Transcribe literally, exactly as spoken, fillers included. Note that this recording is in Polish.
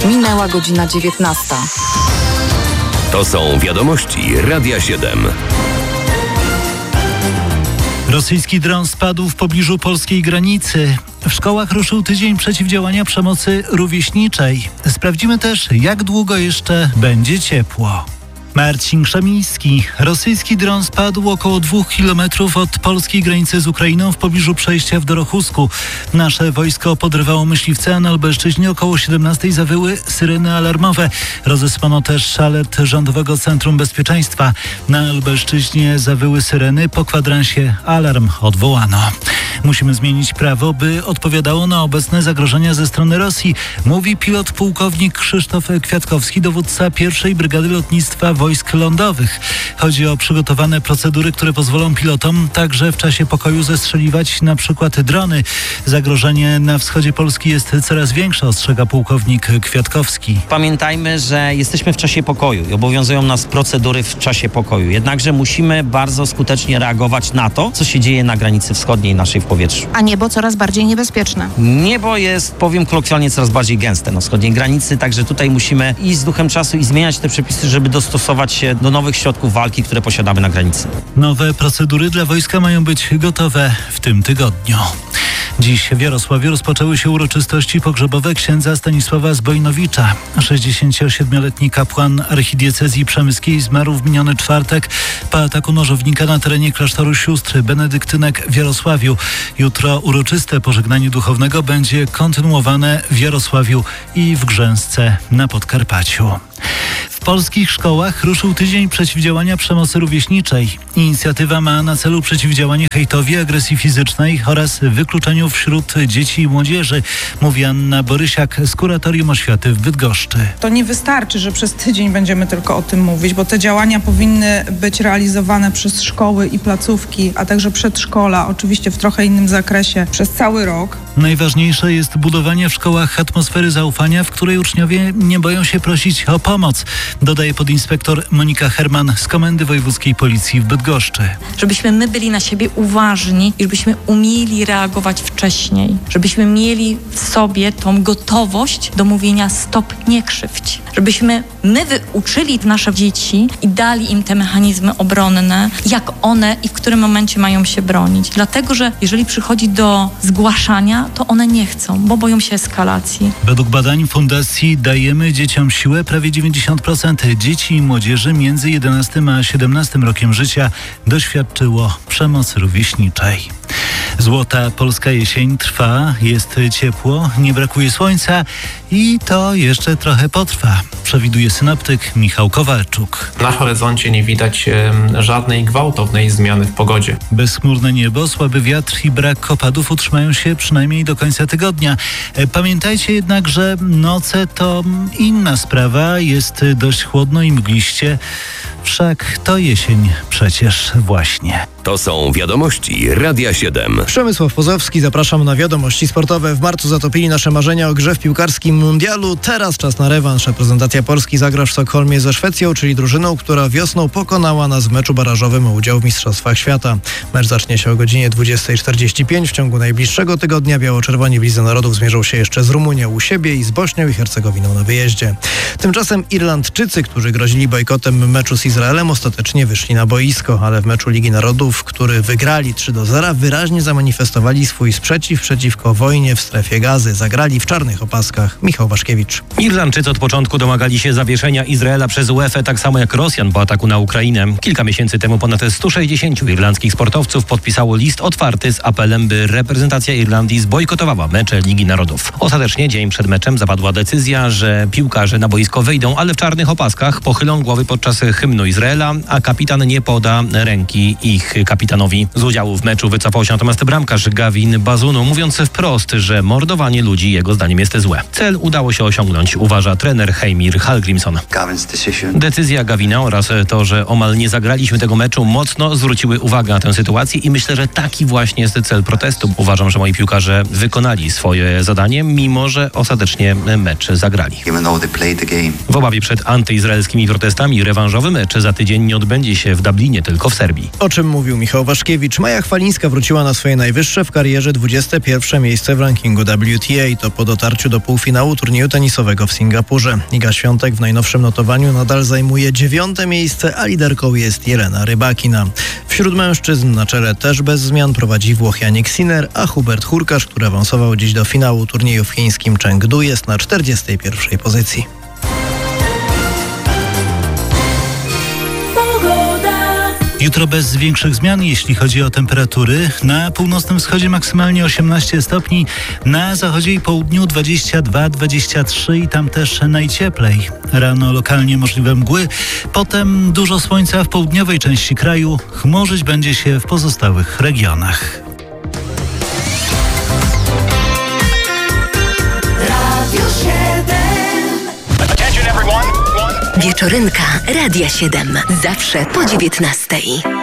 Minęła godzina dziewiętnasta. To są wiadomości Radia siedem. Rosyjski dron spadł w pobliżu polskiej granicy. W szkołach ruszył tydzień przeciwdziałania przemocy rówieśniczej. Sprawdzimy też, jak długo jeszcze będzie ciepło. Marcin Krzemiński. Rosyjski dron spadł około dwóch kilometrów od polskiej granicy z Ukrainą w pobliżu przejścia w Dorochusku. Nasze wojsko podrywało myśliwce, a na Lubelszczyźnie około siedemnastej zawyły syreny alarmowe. Rozesłano też alert Rządowego Centrum Bezpieczeństwa. Na Lubelszczyźnie zawyły syreny, po kwadransie alarm odwołano. Musimy zmienić prawo, by odpowiadało na obecne zagrożenia ze strony Rosji, mówi pilot pułkownik Krzysztof Kwiatkowski, dowódca pierwszej Brygady Lotnictwa Wojsk Lądowych. Chodzi o przygotowane procedury, które pozwolą pilotom także w czasie pokoju zestrzeliwać na przykład drony. Zagrożenie na wschodzie Polski jest coraz większe, ostrzega pułkownik Kwiatkowski. Pamiętajmy, że jesteśmy w czasie pokoju i obowiązują nas procedury w czasie pokoju. Jednakże musimy bardzo skutecznie reagować na to, co się dzieje na granicy wschodniej naszej w powietrzu. A niebo coraz bardziej niebezpieczne. Niebo jest, powiem kolokwialnie, coraz bardziej gęste na wschodniej granicy, także tutaj musimy iść z duchem czasu i zmieniać te przepisy, żeby dostosować się do nowych środków walki, które posiadamy na granicy. Nowe procedury dla wojska mają być gotowe w tym tygodniu. Dziś w Jarosławiu rozpoczęły się uroczystości pogrzebowe księdza Stanisława Zbojnowicza. sześćdziesięciosiedmioletni kapłan archidiecezji przemyskiej zmarł w miniony czwartek po ataku nożownika na terenie klasztoru sióstr benedyktynek w Jarosławiu. Jutro uroczyste pożegnanie duchownego będzie kontynuowane w Jarosławiu i w Grzęsce na Podkarpaciu. W polskich szkołach ruszył tydzień przeciwdziałania przemocy rówieśniczej. Inicjatywa ma na celu przeciwdziałanie hejtowi, agresji fizycznej oraz wykluczeniu wśród dzieci i młodzieży, mówi Anna Borysiak z Kuratorium Oświaty w Bydgoszczy. To nie wystarczy, że przez tydzień będziemy tylko o tym mówić, bo te działania powinny być realizowane przez szkoły i placówki, a także przedszkola, oczywiście w trochę innym zakresie, przez cały rok. Najważniejsze jest budowanie w szkołach atmosfery zaufania, w której uczniowie nie boją się prosić o pomoc, dodaje podinspektor Monika Herman z Komendy Wojewódzkiej Policji w Bydgoszczy. Żebyśmy my byli na siebie uważni i żebyśmy umieli reagować wcześniej. Żebyśmy mieli w sobie tą gotowość do mówienia stop, nie krzywdź. Żebyśmy my uczyli nasze dzieci i dali im te mechanizmy obronne, jak one i w którym momencie mają się bronić. Dlatego, że jeżeli przychodzi do zgłaszania, to one nie chcą, bo boją się eskalacji. Według badań Fundacji Dajemy Dzieciom Siłę prawie dziewięćdziesiąt procent dzieci i młodzieży między jedenastym a siedemnastym rokiem życia doświadczyło przemocy rówieśniczej. Złota polska jesień trwa, jest ciepło, nie brakuje słońca i to jeszcze trochę potrwa, przewiduje synoptyk Michał Kowalczuk. Na horyzoncie nie widać e, żadnej gwałtownej zmiany w pogodzie. Bezchmurne niebo, słaby wiatr i brak opadów utrzymają się przynajmniej do końca tygodnia. Pamiętajcie jednak, że noce to inna sprawa, jest dość chłodno i mgliście, wszak to jesień przecież właśnie. To są wiadomości Radia siedem. Przemysław Pozowski, zapraszam na wiadomości sportowe. W marcu zatopili nasze marzenia o grze w piłkarskim mundialu. Teraz czas na rewanż. Reprezentacja Polski zagra w Sztokholmie ze Szwecją, czyli drużyną, która wiosną pokonała nas w meczu barażowym o udział w Mistrzostwach Świata. Mecz zacznie się o godzinie dwudziestej czterdzieści pięć. W ciągu najbliższego tygodnia biało-czerwoni w Lidze Narodów zmierzą się jeszcze z Rumunią u siebie i z Bośnią i Hercegowiną na wyjeździe. Tymczasem Irlandczycy, którzy grozili bojkotem meczu z Izraelem, ostatecznie wyszli na boisko, ale w meczu Ligi Narodów, który wygrali trzy do zera, wyraźnie zamanifestowali swój sprzeciw przeciwko wojnie w strefie Gazy. Zagrali w czarnych opaskach. Michał Waszkiewicz. Irlandczycy od początku domagali się zawieszenia Izraela przez UEFA, tak samo jak Rosjan po ataku na Ukrainę. Kilka miesięcy temu ponad stu sześćdziesięciu irlandzkich sportowców podpisało list otwarty z apelem, by reprezentacja Irlandii zbojkotowała mecze Ligi Narodów. Ostatecznie dzień przed meczem zapadła decyzja, że piłkarze na boisko wyjdą, ale w czarnych opaskach, pochylą głowy podczas hymnu Izraela, a kapitan nie poda ręki ich kapitanowi. Z udziału w meczu wycofał się natomiast bramkarz Gavin Bazunu, mówiąc wprost, że mordowanie ludzi jego zdaniem jest złe. Cel udało się osiągnąć, uważa trener Heimir Sir Hallgrimsson. Decyzja Gavina oraz to, że omal nie zagraliśmy tego meczu, mocno zwróciły uwagę na tę sytuację i myślę, że taki właśnie jest cel protestu. Uważam, że moi piłkarze wykonali swoje zadanie, mimo że ostatecznie mecz zagrali. W obawie przed antyizraelskimi protestami rewanżowy mecz za tydzień nie odbędzie się w Dublinie, tylko w Serbii. O czym mówił Michał Waszkiewicz. Maja Chwalińska wróciła na swoje najwyższe w karierze dwudzieste pierwsze miejsce w rankingu W T A. To po dotarciu do półfinału turnieju tenisowego w Singapurze. Iga Świątek w najnowszym notowaniu nadal zajmuje dziewiąte miejsce, a liderką jest Jelena Rybakina. Wśród mężczyzn na czele też bez zmian prowadzi Włoch Jannik Sinner, a Hubert Hurkacz, który awansował dziś do finału turnieju w chińskim Chengdu, jest na czterdziestej pierwszej pozycji. Jutro bez większych zmian, jeśli chodzi o temperatury. Na północnym wschodzie maksymalnie osiemnaście stopni, na zachodzie i południu dwadzieścia dwa dwadzieścia trzy i tam też najcieplej. Rano lokalnie możliwe mgły, potem dużo słońca w południowej części kraju, chmurzyć będzie się w pozostałych regionach. Wieczorynka Radia siedem. Zawsze po dziewiętnastej.